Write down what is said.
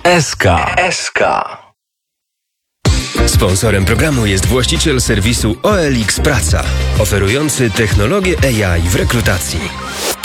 SK. Sponsorem programu jest właściciel serwisu OLX Praca, oferujący technologię AI w rekrutacji.